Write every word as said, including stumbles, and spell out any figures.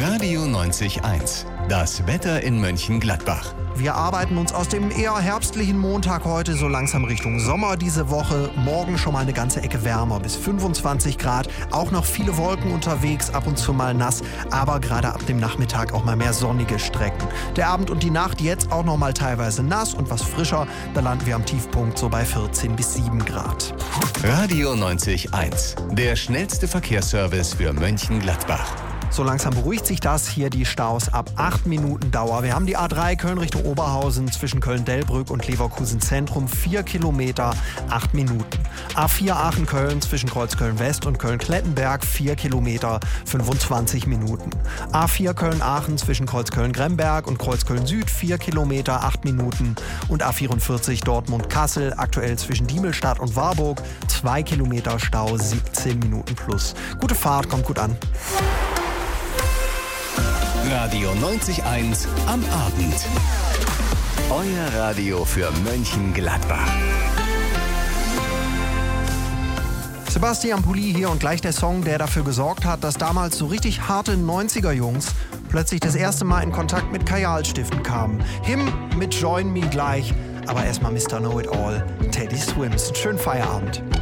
Radio neunzig eins. Das Wetter in Mönchengladbach. Wir arbeiten uns aus dem eher herbstlichen Montag heute so langsam Richtung Sommer diese Woche. Morgen schon mal eine ganze Ecke wärmer, bis fünfundzwanzig Grad. Auch noch viele Wolken unterwegs, ab und zu mal nass. Aber gerade ab dem Nachmittag auch mal mehr sonnige Strecken. Der Abend und die Nacht jetzt auch noch mal teilweise nass und was frischer. Da landen wir am Tiefpunkt so bei vierzehn bis sieben Grad. Radio neunzig eins. Der schnellste Verkehrsservice für Mönchengladbach. So langsam beruhigt sich das. Hier die Staus ab acht Minuten Dauer. Wir haben die A drei Köln Richtung Oberhausen zwischen Köln-Delbrück und Leverkusen Zentrum. vier Kilometer, acht Minuten. A vier Aachen-Köln zwischen Kreuzköln-West und Köln-Klettenberg. vier Kilometer, fünfundzwanzig Minuten. A vier Köln-Aachen zwischen Kreuzköln-Gremberg und Kreuzköln-Süd. vier Kilometer, acht Minuten. Und A vierundvierzig Dortmund-Kassel aktuell zwischen Diemelstadt und Warburg. zwei Kilometer Stau, siebzehn Minuten plus. Gute Fahrt, kommt gut an. Radio neunzig eins am Abend. Euer Radio für Mönchengladbach. Sebastian Pulli hier und gleich der Song, der dafür gesorgt hat, dass damals so richtig harte neunziger-Jungs plötzlich das erste Mal in Kontakt mit Kajalstiften kamen. Him mit Join Me gleich, aber erstmal Mister Know-It-All, Teddy Swims. Schönen Feierabend.